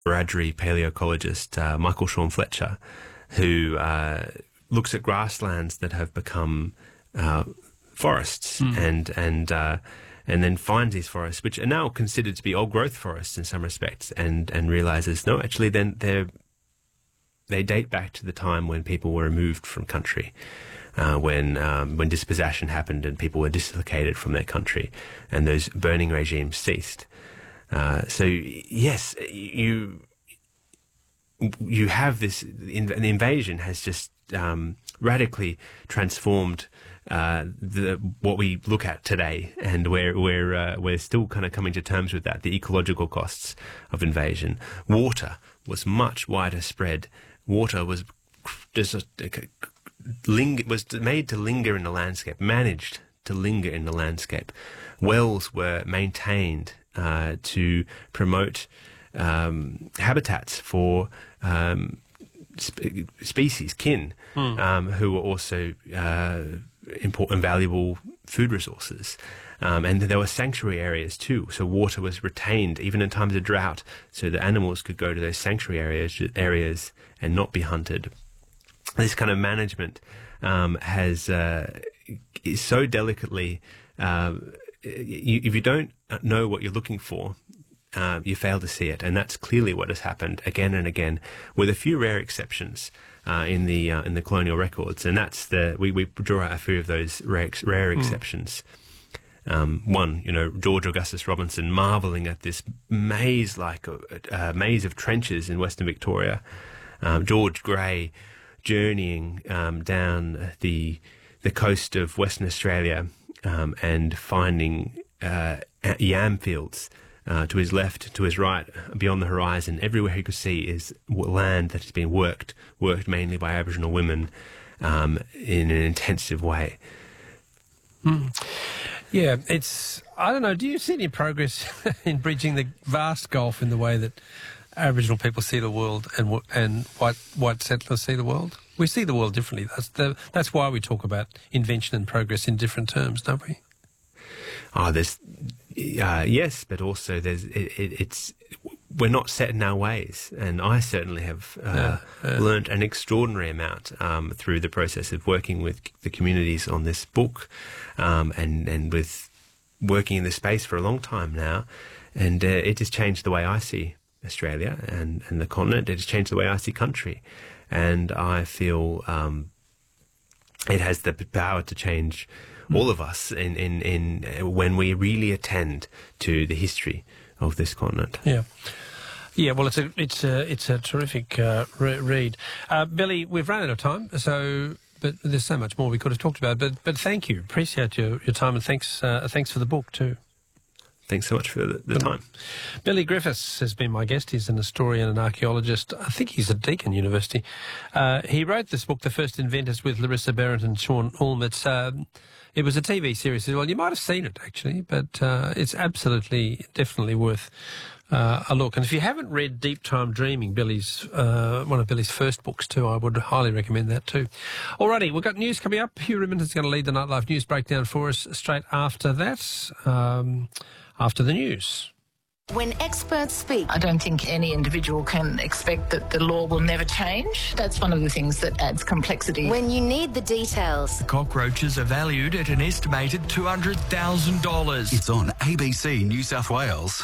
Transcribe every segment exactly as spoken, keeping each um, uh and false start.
Wiradjuri paleoecologist uh, Michael Sean Fletcher, who uh, looks at grasslands that have become uh, forests mm. and and uh, and then finds these forests, which are now considered to be old growth forests in some respects, and and realizes no, actually, then they're they date back to the time when people were removed from country. Uh, when um, when dispossession happened and people were dislocated from their country, and those burning regimes ceased. Uh, so yes, you you have this. In, an invasion has just um, radically transformed uh, the what we look at today, and we're we're uh, we're still kind of coming to terms with that. The ecological costs of invasion. Water was much wider spread. Water was just a, a, Ling- was made to linger in the landscape, managed to linger in the landscape. Wells were maintained uh, to promote um, habitats for um, sp- species, kin, mm. um, who were also uh, important, valuable food resources. Um, and there were sanctuary areas too, so water was retained even in times of drought, so the animals could go to those sanctuary areas, areas and not be hunted. This kind of management um, has uh, is so delicately. Uh, you, if you don't know what you're looking for, uh, you fail to see it, and that's clearly what has happened again and again, with a few rare exceptions uh, in the uh, in the colonial records. And that's the we, we draw out a few of those rare, rare exceptions. Mm. Um, one, you know, George Augustus Robinson marvelling at this maze-like uh, maze of trenches in Western Victoria. Um, George Gray journeying um, down the the coast of Western Australia um, and finding uh, yam fields uh, to his left, to his right, beyond the horizon. Everywhere he could see is land that has been worked, worked mainly by Aboriginal women um, in an intensive way. Mm. Yeah, it's, I don't know, do you see any progress in bridging the vast gulf in the way that Aboriginal people see the world and and white white settlers see the world? We see the world differently. That's the, that's why we talk about invention and progress in different terms, don't we? Oh, there's uh, yes, but also there's it, it, it's we're not set in our ways, and I certainly have uh, yeah, yeah. learnt an extraordinary amount um, through the process of working with the communities on this book, um, and and with working in this space for a long time now, and uh, it has changed the way I see Australia and, and the continent. It has changed the way I see country, and I feel um, it has the power to change all of us in, in, in when we really attend to the history of this continent. Yeah. Yeah, well, it's a it's a it's a terrific uh, re- read, uh, Billy. We've run out of time, so but there's so much more we could have talked about. But but thank you, appreciate your, your time, and thanks uh, thanks for the book too. Thanks so much for the, the time. Billy Griffiths has been my guest. He's an historian and archaeologist. I think he's at Deakin University. Uh, he wrote this book, The First Inventors, with Larissa Barrett and Sean Ulm. It's, um, it was a T V series as well. You might have seen it, actually, but uh, it's absolutely, definitely worth uh, a look. And if you haven't read Deep Time Dreaming, Billy's uh, one of Billy's first books too, I would highly recommend that too. Alrighty, we've got news coming up. Hugh Ribbon is going to lead the Nightlife News Breakdown for us straight after that. Um... After the news. When experts speak, I don't think any individual can expect that the law will never change. That's one of the things that adds complexity. When you need the details. Cockroaches are valued at an estimated two hundred thousand dollars. It's on A B C New South Wales.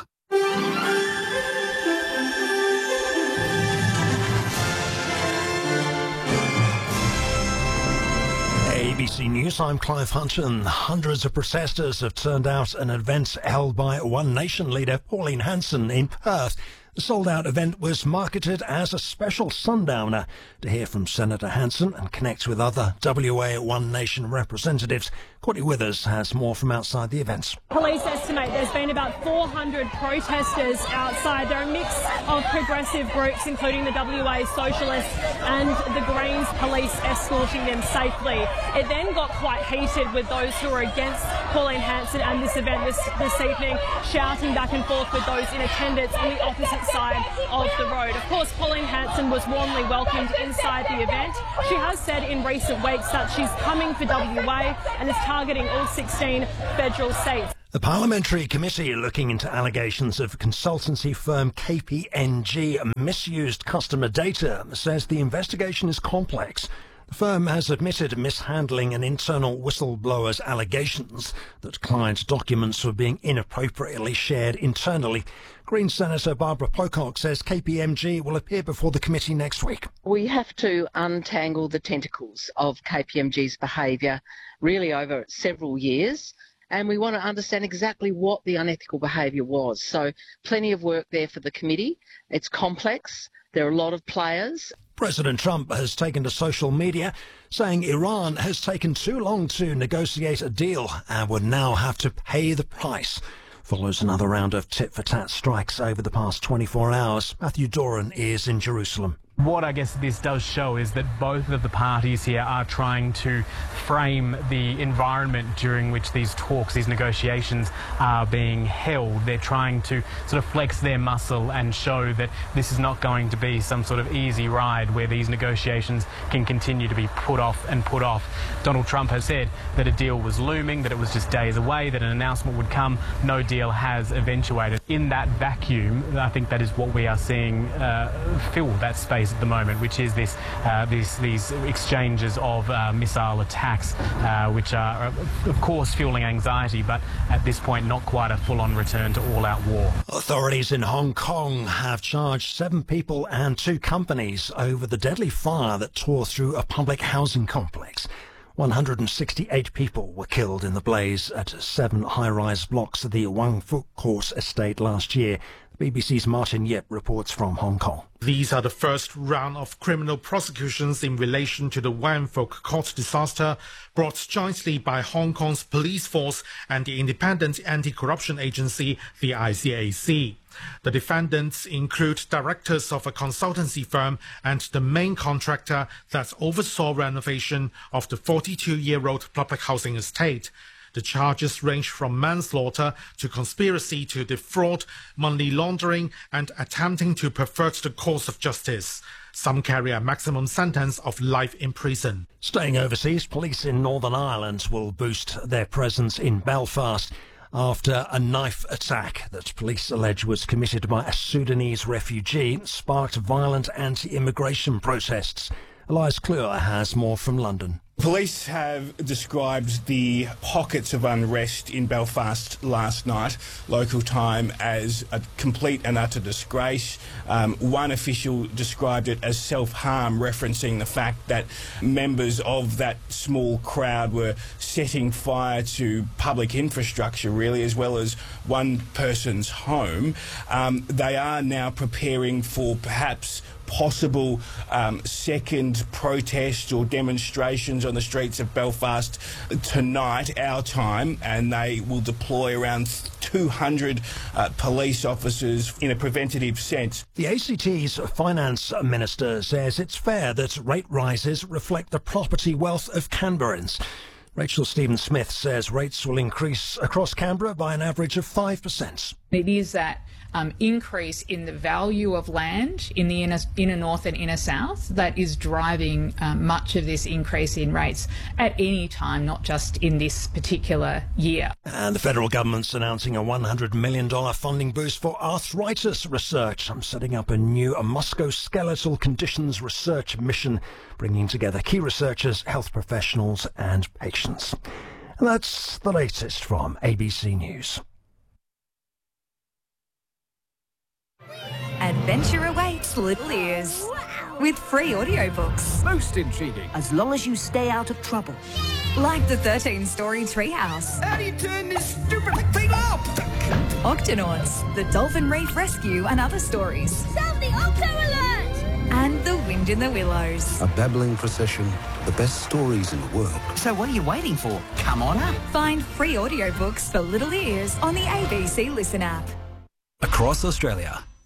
A B C News, I'm Clive Hutton. Hundreds of protesters have turned out at an event held by One Nation leader Pauline Hanson in Perth. The sold-out event was marketed as a special sundowner. To hear from Senator Hanson and connect with other W A One Nation representatives, Courtney Withers has more from outside the event. Police estimate there's been about four hundred protesters outside. They're a mix of progressive groups, including the W A Socialists and the Greens police escorting them safely. It then got quite heated with those who were against Pauline Hanson and this event this, this evening, shouting back and forth with those in attendance on the opposite side of the road. Of course, Pauline Hanson was warmly welcomed inside the event. She has said in recent weeks that she's coming for W A and is targeting all sixteen federal seats. The Parliamentary Committee looking into allegations of consultancy firm K P M G misused customer data says the investigation is complex. The firm has admitted mishandling an internal whistleblower's allegations that client documents were being inappropriately shared internally. Green Senator Barbara Pocock says K P M G will appear before the committee next week. We have to untangle the tentacles of K P M G's behaviour really over several years. And we want to understand exactly what the unethical behaviour was. So plenty of work there for the committee. It's complex. There are a lot of players. President Trump has taken to social media saying Iran has taken too long to negotiate a deal and would now have to pay the price. Follows another round of tit-for-tat strikes over the past twenty-four hours. Matthew Doran is in Jerusalem. What I guess this does show is that both of the parties here are trying to frame the environment during which these talks, these negotiations are being held. They're trying to sort of flex their muscle and show that this is not going to be some sort of easy ride where these negotiations can continue to be put off and put off. Donald Trump has said that a deal was looming, that it was just days away, that an announcement would come. No deal has eventuated. In that vacuum, I think that is what we are seeing uh, fill that space at the moment, which is this, uh, these, these exchanges of uh, missile attacks, uh, which are, of course, fueling anxiety, but at this point, not quite a full-on return to all-out war. Authorities in Hong Kong have charged seven people and two companies over the deadly fire that tore through a public housing complex. one hundred sixty-eight people were killed in the blaze at seven high-rise blocks of the Wang Fuk Court estate last year. B B C's Martin Yip reports from Hong Kong. These are the first round of criminal prosecutions in relation to the Wang Fuk Court disaster, brought jointly by Hong Kong's police force and the independent anti-corruption agency, the I C A C. The defendants include directors of a consultancy firm and the main contractor that oversaw renovation of the forty-two-year-old public housing estate. The charges range from manslaughter to conspiracy to defraud, money laundering, and attempting to pervert the course of justice. Some carry a maximum sentence of life in prison. Staying overseas, police in Northern Ireland will boost their presence in Belfast after a knife attack that police allege was committed by a Sudanese refugee sparked violent anti-immigration protests. Elias Clure has more from London. Police have described the pockets of unrest in Belfast last night, local time, as a complete and utter disgrace. Um, one official described it as self-harm, referencing the fact that members of that small crowd were setting fire to public infrastructure, really, as well as one person's home. Um, they are now preparing for perhaps possible um, second protest or demonstrations on the streets of Belfast tonight, our time, and they will deploy around two hundred uh, police officers in a preventative sense. The A C T's finance minister says it's fair that rate rises reflect the property wealth of Canberrans. Rachel Stephen-Smith says rates will increase across Canberra by an average of five percent. It is that um, increase in the value of land in the inner, inner north and inner south that is driving um, much of this increase in rates at any time, not just in this particular year. And the federal government's announcing a one hundred million dollars funding boost for arthritis research. I'm setting up a new a musculoskeletal conditions research mission, bringing together key researchers, health professionals and patients. And that's the latest from A B C News. Adventure awaits little ears with free audiobooks. Most intriguing. As long as you stay out of trouble. Like the thirteen-story Treehouse. How do you turn this stupid thing off? Octonauts, the Dolphin Reef Rescue and other stories. Sound the Octo Alert! And The Wind in the Willows. A babbling procession, the best stories in the world. So what are you waiting for? Come on up. Find free audiobooks for little ears on the A B C Listen app. Across Australia,